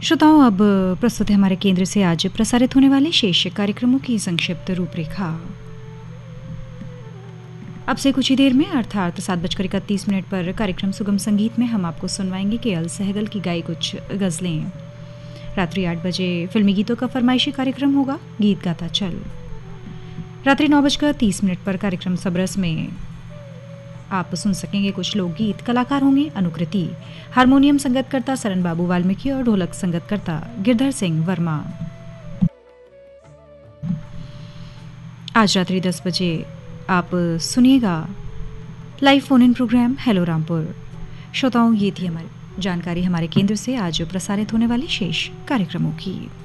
श्रोताओं, अब प्रस्तुत है हमारे केंद्र से आज प्रसारित होने वाले शेष कार्यक्रमों की संक्षिप्त रूपरेखा। अब से कुछ ही देर में अर्थात 7:31 पर कार्यक्रम सुगम संगीत में हम आपको सुनवाएंगे केएल सहगल की गाई कुछ गज़लें। रात्रि 8 बजे फिल्मी गीतों का फरमाइशी कार्यक्रम होगा गीत गाता चल। रात्रि 9:30 पर कार्यक्रम सबरस में आप सुन सकेंगे कुछ लोकगीत। कलाकार होंगे अनुकृति, हारमोनियम संगतकर्ता सरन बाबू वाल्मीकि और ढोलक संगतकर्ता गिरधर सिंह वर्मा। आज रात्रि 10 बजे आप सुनिएगा live phone in programme hello Rampur. श्रोताओं, ये थी हमारी जानकारी हमारे केंद्र से आज प्रसारित होने वाले शेष कार्यक्रमों की।